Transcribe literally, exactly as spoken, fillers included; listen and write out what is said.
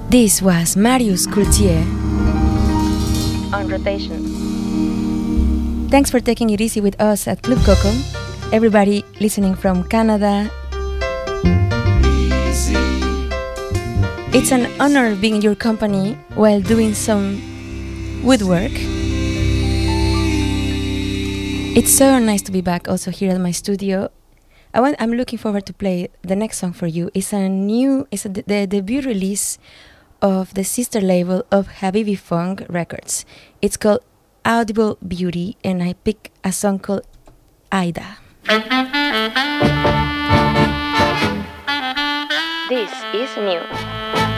This was Marius Coultier on Rotation. Thanks for taking it easy with us at Club Coco. Everybody listening from Canada, it's an honor being in your company while doing some woodwork. It's so nice to be back also here at my studio. I want, I'm looking forward to play the next song for you. It's a new, it's a, the debut release of the sister label of Habibi Funk Records. It's called Audible Beauty, and I pick a song called Aida. This is new.